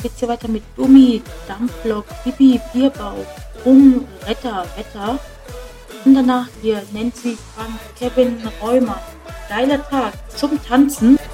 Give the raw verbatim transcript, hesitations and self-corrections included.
geht's hier weiter mit Gummi, Dampflok, Bibi, Bierbauch, Rum, Retter, Wetter. Und danach hier Nancy, Frank, Kevin, Reumer. Geiler Tag zum Tanzen.